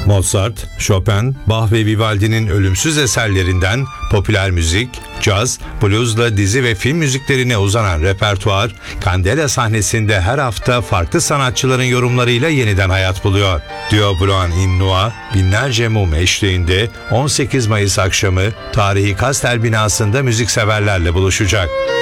Mozart, Chopin, Bach ve Vivaldi'nin ölümsüz eserlerinden popüler müzik, caz, bluesla dizi ve film müziklerine uzanan repertuar, Candela sahnesinde her hafta farklı sanatçıların yorumlarıyla yeniden hayat buluyor. Dieu Blanc in Noir, binlerce mum eşliğinde 18 Mayıs akşamı tarihi Kastel binasında müzikseverlerle buluşacak.